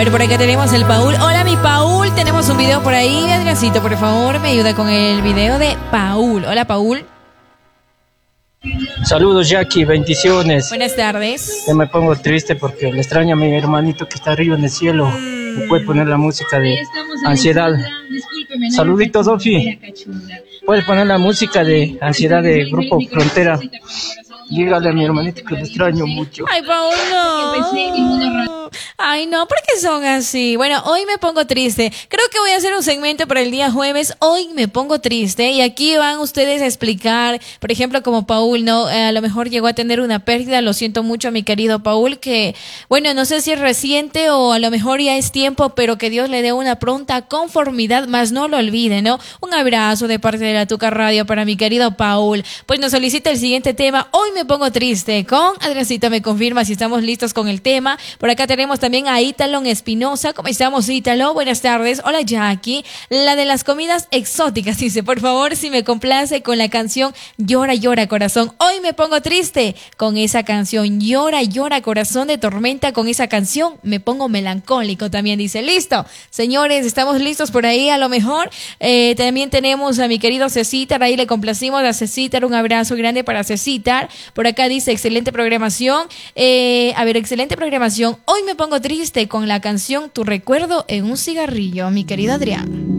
ver, por acá tenemos el Paul. Hola, mi Paul. Tenemos un video por ahí. Adriancito, por favor, me ayuda con el video de Paul. Hola, Paul. Saludos, Jackie, bendiciones. Buenas tardes. Yo me pongo triste porque le extraño a mi hermanito que está arriba en el cielo. ¿Me puede poner la música de Ansiedad? Saluditos, Sofi. ¿Puede poner la música de Ansiedad de Grupo Frontera? Dígale a mi hermanito que lo extraño mucho. Ay, Paul, no. Ay, no, ¿por qué son así? Bueno, hoy me pongo triste. Creo que voy a hacer un segmento para el día jueves. Hoy me pongo triste y aquí van ustedes a explicar, por ejemplo, como Paul, ¿no? A lo mejor llegó a tener una pérdida. Lo siento mucho, mi querido Paul, que, bueno, no sé si es reciente o a lo mejor ya es tiempo, pero que Dios le dé una pronta conformidad, más no lo olvide, ¿no? Un abrazo de parte de la Tuca Radio para mi querido Paul. Pues nos solicita el siguiente tema. Hoy me pongo triste con Adriancita, me confirma si estamos listos con el tema. Por acá tenemos también a Ítalo Espinosa. ¿Cómo estamos, Ítalo? Buenas tardes. Hola, Jackie. La de las comidas exóticas, dice, por favor, si me complace con la canción Llora, llora, corazón. Hoy me pongo triste con esa canción. Llora, llora, corazón de Tormenta. Con esa canción me pongo melancólico también, dice. Listo. Señores, estamos listos por ahí. A lo mejor también tenemos a mi querido Cecitar. Ahí le complacimos a Cecitar. Un abrazo grande para Cecitar. Por acá dice, excelente programación. Excelente programación. Hoy me pongo triste con la canción Tu recuerdo en un cigarrillo, mi querido Adrián.